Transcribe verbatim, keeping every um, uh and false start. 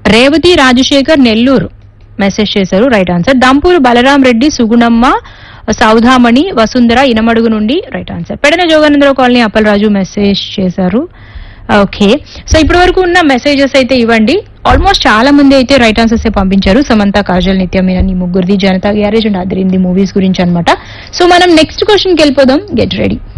Revathi Rajasekhar Nellore message చేశారు, right answer. Dampuru Balaram Reddy, Sugunamma, Saudamini, Vasundhara Inamadugu నుండి right answer. Pedana Jogananda Rao colony Appalaraju message చేశారు. ఓకే, సో ఇప్పటి వరకు ఉన్న మెసేజెస్ అయితే ఇవ్వండి. ఆల్మోస్ట్ చాలా మంది అయితే రైట్ ఆన్సర్స్ పంపించారు. సమంత, కాజల్, నిత్య మీనన్, ఈ ముగ్గురిది Janata garage and Adirindi movies గురించి అనమాట. సో మనం నెక్స్ట్ క్వశ్చన్కి వెళ్ళిపోదాం. Get ready.